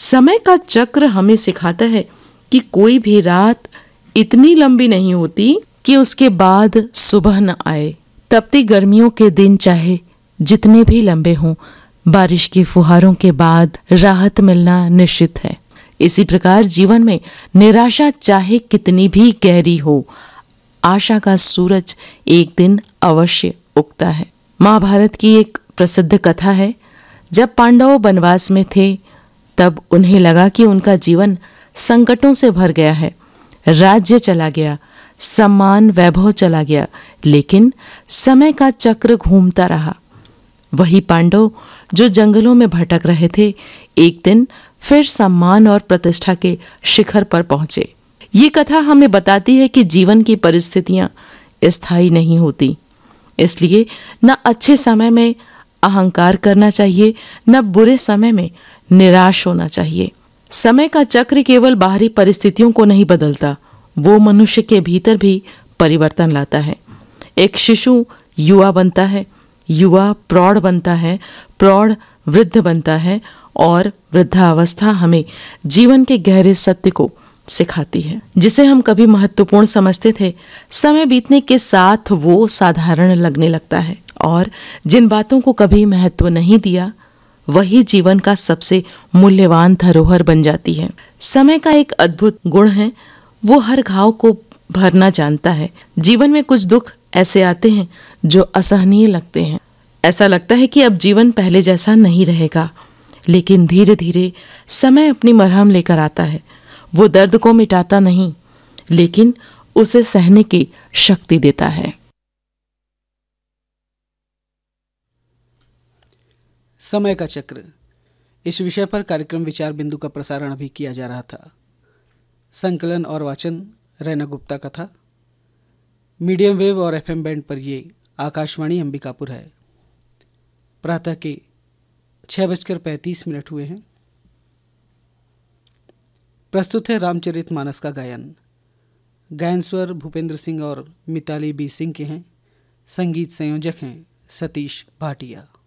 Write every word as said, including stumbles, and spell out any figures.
समय का चक्र हमें सिखाता है कि कोई भी रात इतनी लंबी नहीं होती कि उसके बाद सुबह न आए। तपती गर्मियों के दिन चाहे जितने भी लंबे हों, बारिश की फुहारों के बाद राहत मिलना निश्चित है। इसी प्रकार जीवन में निराशा चाहे कितनी भी गहरी हो, आशा का सूरज एक दिन अवश्य उगता है। महाभारत की एक प्रसिद्ध कथा है, जब पांडव वनवास में थे तब उन्हें लगा कि उनका जीवन संकटों से भर गया है। राज्य चला गया, सम्मान वैभव चला गया, लेकिन समय का चक्र घूमता रहा। वही पांडव जो जंगलों में भटक रहे थे, एक दिन फिर सम्मान और प्रतिष्ठा के शिखर पर पहुंचे। ये कथा हमें बताती है कि जीवन की परिस्थितियां स्थायी नहीं होती, इसलिए न अच्छे समय में अहंकार करना चाहिए, न बुरे समय में निराश होना चाहिए। समय का चक्र केवल बाहरी परिस्थितियों को नहीं बदलता, वो मनुष्य के भीतर भी परिवर्तन लाता है। एक शिशु युवा बनता है, युवा प्रौढ़ बनता है, प्रौढ़ वृद्ध बनता है और वृद्धावस्था हमें जीवन के गहरे सत्य को सिखाती है, जिसे हम कभी महत्वपूर्ण समझते थे, समय बीतने के साथ वो साधारण लगने लगता है। और जिन बातों को कभी महत्व नहीं दिया, वही जीवन का सबसे मूल्यवान धरोहर बन जाती है। समय का एक अद्भुत गुण है, वो हर घाव को भरना जानता है। जीवन में कुछ दुख ऐसे आते हैं जो असहनीय लगते हैं। ऐसा लगता है कि अब जीवन पहले जैसा नहीं रहेगा, लेकिन धीरे धीरे समय अपनी मरहम लेकर आता है। वो दर्द को मिटाता नहीं, लेकिन उसे सहने की शक्ति देता है। समय का चक्र, इस विषय पर कार्यक्रम विचार बिंदु का प्रसारण अभी किया जा रहा था। संकलन और वाचन रैना गुप्ता का था। मीडियम वेव और एफएम बैंड पर ये आकाशवाणी अंबिकापुर है। प्रातः के छः बजकर पैंतीस मिनट हुए हैं। प्रस्तुत है रामचरितमानस का गायन। गायन स्वर भूपेंद्र सिंह और मिताली बी सिंह के हैं। संगीत संयोजक हैं सतीश भाटिया।